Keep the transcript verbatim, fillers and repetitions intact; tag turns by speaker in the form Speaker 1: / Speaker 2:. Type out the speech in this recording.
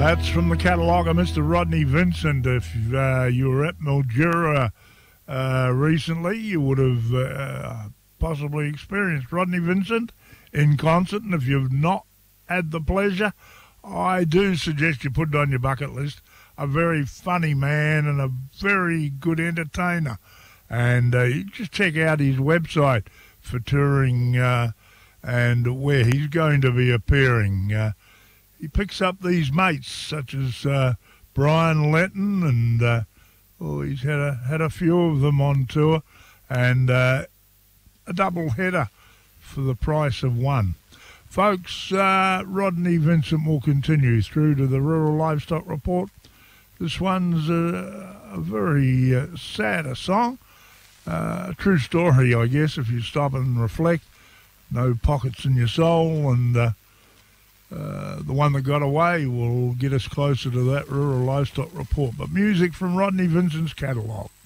Speaker 1: That's from the catalogue of Mister Rodney Vincent. If uh, you were at Mildura uh, recently, you would have uh, possibly experienced Rodney Vincent in concert. And if you've not had the pleasure, I do suggest you put it on your bucket list. A very funny man and a very good entertainer. And uh, you just check out his website for touring uh, and where he's going to be appearing. Uh, He picks up these mates such as uh, Brian Letton, and uh, oh, he's had a had a few of them on tour, and uh, a double header for the price of one. Folks, uh, Rodney Vincent will continue through to the Rural Livestock Report. This one's a, a very uh, sad a song, uh, a true story, I guess, if you stop and reflect. No pockets in your soul, and Uh, Uh, the one that got away will get us closer to that Rural Livestock Report. But music from Rodney Vincent's catalogue.